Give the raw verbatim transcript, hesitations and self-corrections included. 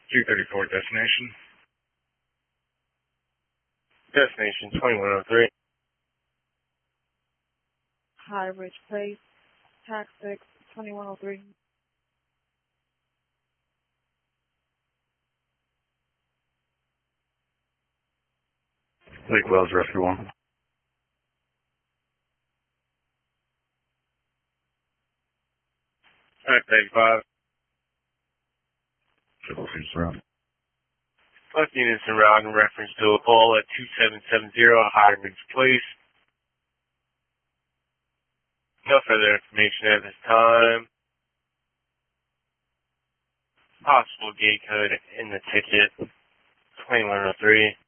two thirty-four destination. Destination twenty-one oh three. High Ridge Place, Tax six, twenty-one oh three. Lake Wells, Rescue one. Alright, thirty-five. Triple C surround. Left units en route in reference to a call at two seven seven zero High Ridge Place. No further information at this time. Possible gate code in the ticket, twenty-one oh three.